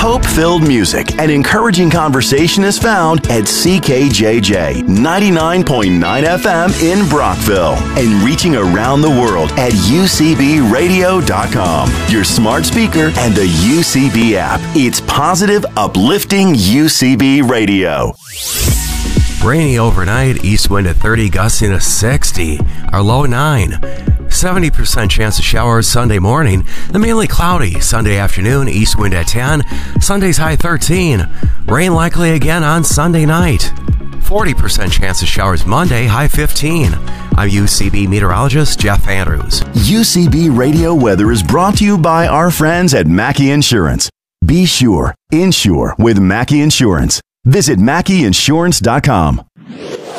Hope-filled music and encouraging conversation is found at CKJJ 99.9 FM in Brockville and reaching around the world at UCBradio.com, your smart speaker, and the UCB app. It's positive, uplifting UCB Radio. Rainy overnight, east wind at 30, gusting to 60. Our low 9. 70% chance of showers Sunday morning. Then mainly cloudy Sunday afternoon, east wind at 10. Sunday's high 13. Rain likely again on Sunday night. 40% chance of showers Monday, high 15. I'm UCB meteorologist Jeff Andrews. UCB Radio weather is brought to you by our friends at Mackey Insurance. Be sure, insure with Mackey Insurance. Visit MackeyInsurance.com.